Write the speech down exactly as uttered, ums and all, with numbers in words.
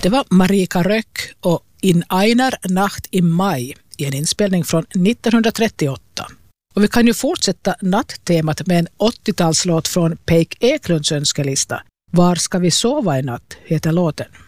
Det var Marika Röck och In einer Nacht im Mai i en inspelning från nittonhundratrettioåtta. Och vi kan ju fortsätta natttemat med en åttiotalslåt från Peik Eklunds önskelista. Var ska vi sova i natt heter låten.